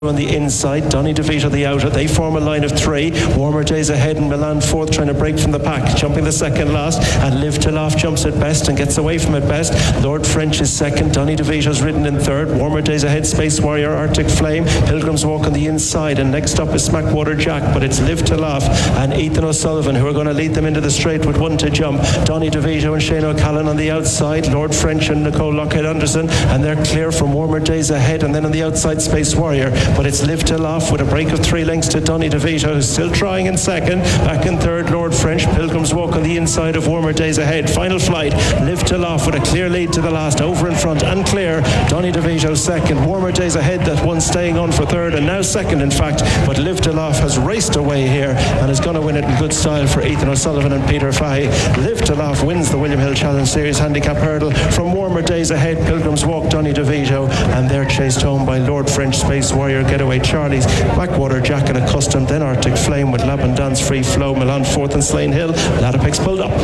on the inside, Donny DeVito the outer. They form a line of three. Warmer Days Ahead and Milan fourth, trying to break from the pack, jumping the second last, and Live to Laugh jumps at best and gets away from it best. Lord French is second. Donny DeVito's ridden in third. Warmer Days Ahead, Space Warrior, Arctic Flame, Pilgrim's Walk on the inside, and next up is Smackwater Jack, but it's Live to Laugh and Ethan O'Sullivan who are going to lead them into the straight with one to jump. Donny DeVito and Shane O'Callaghan on the outside, Lord French and Nicole Lockhead Anderson, and they're clear from Warmer Days Ahead, and then on the outside Space Warrior, but it's Live to Laugh with a break of 3 lengths to Donny DeVito, who's still trying in second. Back in third, Lord French. Pilgrim's Walk on the inside of Warmer Days Ahead. Final flight, Live to Laugh with a clear lead to the last. Over in front and clear, Donny DeVito second. Warmer Days Ahead, that one staying on for third and now second in fact, but Live to Laugh has raced away here and is going to win it in good style for Ethan O'Sullivan and Peter Fahey. Live to Laugh wins the William Hill Challenge Series handicap hurdle from Warmer Days Ahead, Pilgrim's Walk, Donny DeVito, and they're chased home by Lord French, Space Warrior, Getaway Charlie's, Blackwater Jack and a Custom, then Arctic Flame with Lab and Dance, Free Flow, Milan fourth and Slane Hill. Ladderpicks pulled up.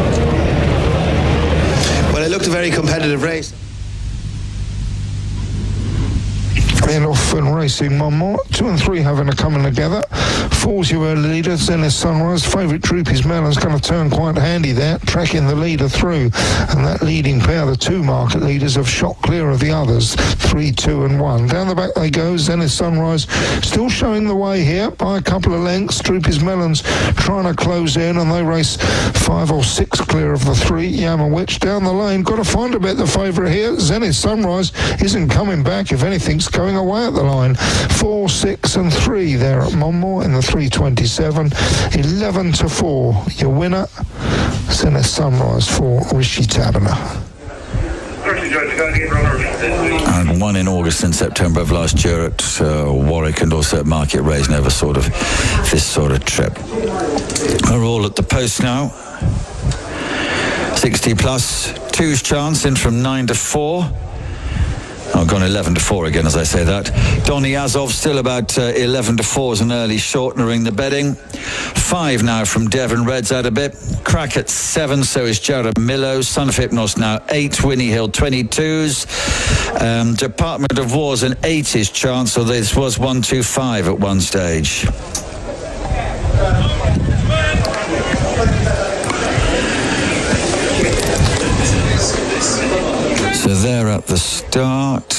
Well, it looked a very competitive race. And off and racing one more. 2 and 3 having a coming together. 4's your early leader, Zenith Sunrise. Favourite Droopy's Melon's going to turn quite handy there, tracking the leader through. And that leading pair, the 2 market leaders, have shot clear of the others. 3, 2 and 1. Down the back they go. Zenith Sunrise still showing the way here by a couple of lengths. Droopy's Melon's trying to close in, and they race 5 or 6 clear of the 3. Yamawich down the lane. Got to find a bit the favourite here. Zenith Sunrise isn't coming back. If anything's going away at the line. 4, 6 and 3 there at Monmore in the 3:27. 11 to 4. Your winner, Zenith Sunrise for Rishi Taberner. And won in August and September of last year at Warwick, and also at Market Race, never sort of this sort of trip. We're all at the post now. 60 plus, 2's chance in from 9 to 4. I've gone 11 to 4 again as I say that. Donny Azov still about 11 to 4 as an early shortener the betting. 5 now from Devon Red's out a bit. Crack at 7, so is Jared Millo. Son of Hypnos now 8. Winnie Hill 22s. Department of War's an 8's chance, so this was 125 at one stage. So they're at the start.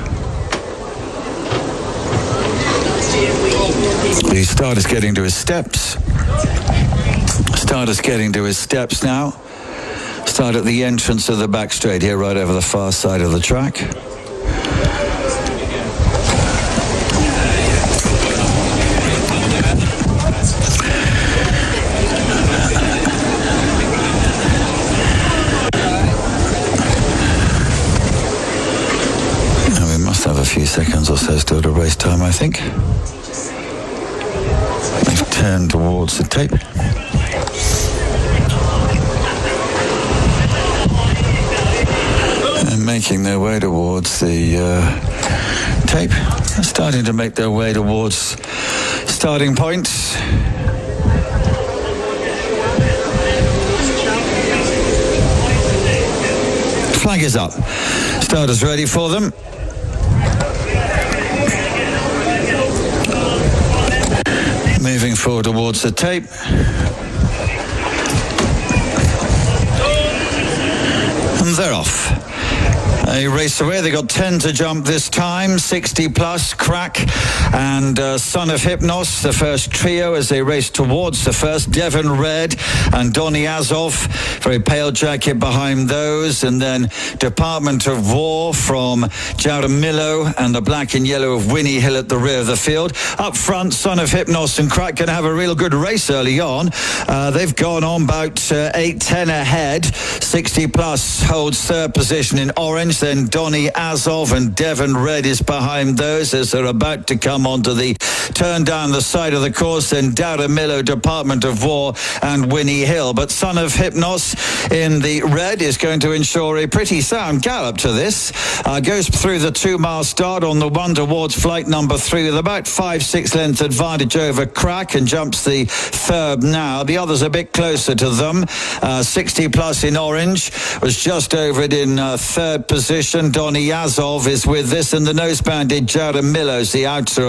The starter's getting to his steps. Starter's getting to his steps now. Start at the entrance of the back straight here, right over the far side of the track. Have a few seconds or so still to race time, I think. They've turned towards the tape. And making their way towards the tape. They're starting to make their way towards starting point. Flag is up. Starters ready for them. Moving forward towards the tape. And they're off. They race away. They got 10 to jump this time. 60 plus, Crack and Son of Hypnos, the first trio as they race towards the first. Devon Red and Donny Azov, very pale jacket behind those. And then Department of War from Jaramillo and the black and yellow of Winnie Hill at the rear of the field. Up front, Son of Hypnos and Crack going to have a real good race early on. They've gone on about 8-10 ahead. 60 plus holds third position in orange. Then Donny Azov and Devon Red is behind those as they're about to come onto the turn down the side of the course. Then Jaramillo, Department of War and Winnie Hill. But Son of Hypnos in the red is going to ensure a pretty sound gallop to this. Goes through the 2 mile start on the one towards flight number 3 with about 5-6 length advantage over Crack and jumps the third now. The others a bit closer to them. 60 plus in orange was just over it in third position. position. Donny Yazov is with this, and the nose-banded Jared Millows, the outer